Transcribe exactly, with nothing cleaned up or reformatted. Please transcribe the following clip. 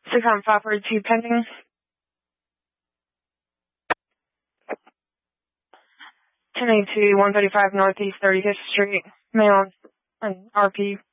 Six-on five forty-two pending. ten eighty-two, one thirty-five Northeast thirty-fifth Street, male, and R P.